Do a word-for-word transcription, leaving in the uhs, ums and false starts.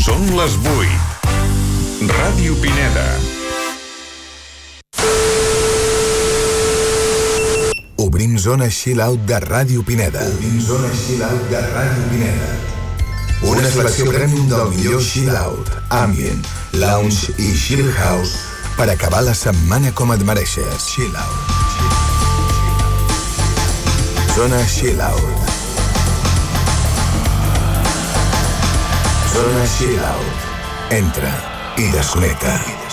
Són les vuit. Ràdio Pineda. Obrim zona Chill Out de Ràdio Pineda. Obrim zona Chill Out de Ràdio Pineda. Una selecció premium del millor Chill Out, Ambient, Lounge i Chill House per acabar la setmana com et mereixes. Chill Out. Zona Chill Out. Zona Chill Out. Entra i desconnecta.